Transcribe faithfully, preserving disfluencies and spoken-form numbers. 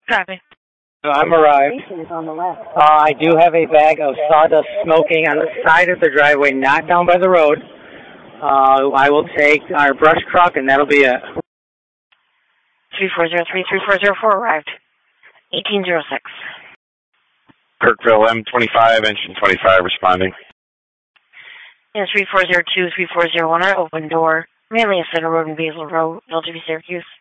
Copy. I'm arrived. Uh, I do have a bag of sawdust smoking on the side of the driveway, not down by the road. Uh, I will take our brush truck, and that'll be it. three four zero three, three four zero four arrived. eighteen oh six. Kirkville, M twenty-five, engine twenty-five, responding. Yeah, three four zero two, three four zero one, our open door. Mainly a Center Road and Basil Road, L G B Syracuse.